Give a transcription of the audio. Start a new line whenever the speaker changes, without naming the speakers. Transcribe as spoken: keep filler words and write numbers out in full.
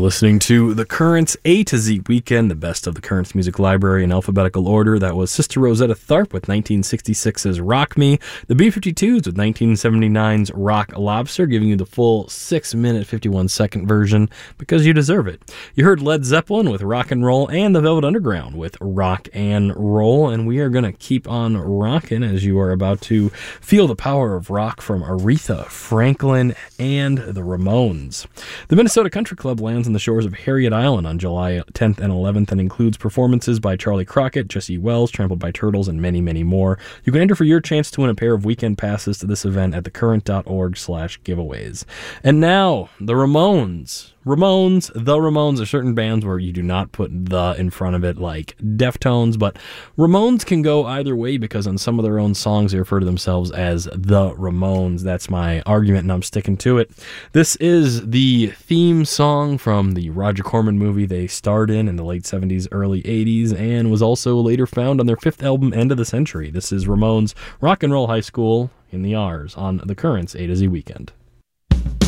listening to The Currents A to Z Weekend, the best of the Currents music library in alphabetical order. That was Sister Rosetta Tharpe with nineteen sixty-six's Rock Me, the B fifty-twos with nineteen seventy-nine's Rock Lobster, giving you the full six minute, fifty-one second version because you deserve it. You heard Led Zeppelin with Rock and Roll and the Velvet Underground with Rock and Roll, and we are going to keep on rocking as you are about to feel the power of rock from Aretha Franklin and the Ramones. The Minnesota Country Club lands on the shores of Harriet Island on July tenth and eleventh and includes performances by Charlie Crockett, Jesse Wells, Trampled by Turtles, and many, many more. You can enter for your chance to win a pair of weekend passes to this event at thecurrent.org slash giveaways. And now, the Ramones. Ramones, the Ramones are certain bands where you do not put the in front of it like Deftones, but Ramones can go either way because on some of their own songs they refer to themselves as the Ramones. That's my argument and I'm sticking to it. This is the theme song from the Roger Corman movie they starred in in the late seventies, early eighties, and was also later found on their fifth album, End of the Century. This is Ramones' Rock and Roll High School in the R's on the Currents A to Z Weekend.